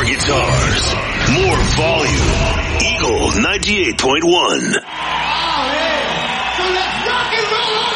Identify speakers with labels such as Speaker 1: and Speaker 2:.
Speaker 1: guitars, more volume. Eagle 98.1.
Speaker 2: Oh, yeah. So let's rock and roll on.